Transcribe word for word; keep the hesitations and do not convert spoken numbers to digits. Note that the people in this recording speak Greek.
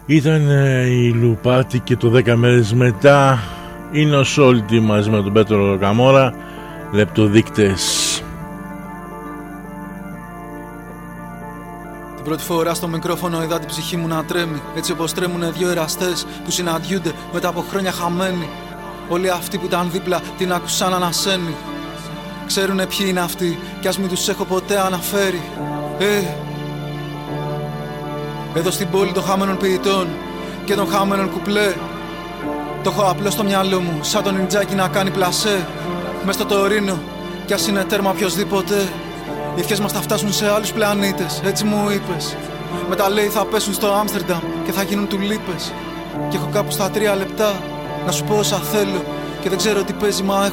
Ήταν η Λουπάτη και το δέκα μέρες μετά είναι ο Σόλτη μαζί με τον Πέτρο Καμόρα, λεπτοδείκτες. Την πρώτη φορά στο μικρόφωνο είδα την ψυχή μου να τρέμει, έτσι όπως τρέμουνε δύο εραστές που συναντιούνται μετά από χρόνια χαμένοι. Όλοι αυτοί που ήταν δίπλα την άκουσαν να ανασένει. Ξέρουνε ποιοι είναι αυτοί κι ας μην τους έχω ποτέ αναφέρει. Ε, εδώ στην πόλη των χαμένων ποιητών και των χαμένων κουπλέ, το έχω απλώς στο μυαλό μου σαν τον Ιντζάκη να κάνει πλασέ. Μες στο Τωρίνο κι ας είναι τέρμα οποιοσδήποτε, οι ευχές μας θα φτάσουν σε άλλους πλανήτες, έτσι μου είπες. Μετά λέει θα πέσουν στο Άμστερνταμ και θα γίνουν τουλίπες. Και έχω κάπου στα τρία λεπτά να σου πω όσα θέλω και δεν ξέρω τι παίζει μα έχω